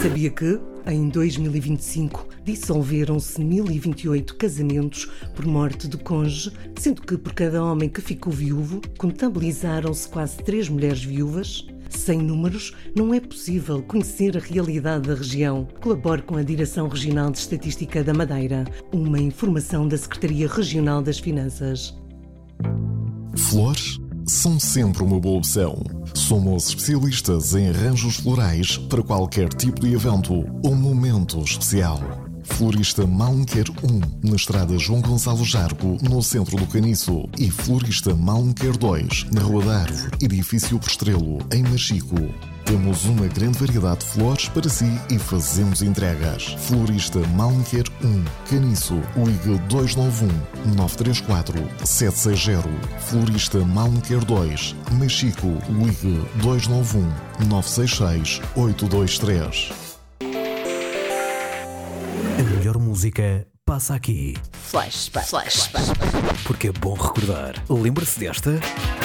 Sabia que, em 2025, dissolveram-se 1028 casamentos por morte do cônjuge, sendo que por cada homem que ficou viúvo, contabilizaram-se quase 3 mulheres viúvas? Sem números, não é possível conhecer a realidade da região. Colabore com a Direção Regional de Estatística da Madeira, uma informação da Secretaria Regional das Finanças. Flores são sempre uma boa opção. Somos especialistas em arranjos florais para qualquer tipo de evento ou momento especial. Florista Malnquer 1, na estrada João Gonçalo Jargo, no centro do Caniço. E Florista Malnquer 2, na Rua da Árvore, edifício Prestrelo, em Machico. Temos uma grande variedade de flores para si e fazemos entregas. Florista Malnquer 1, Caniço, ligue 291-934-760. Florista Malnquer 2, Machico, ligue 291-966-823. A melhor música passa aqui. Flashback. Porque é bom recordar. Lembra-se desta?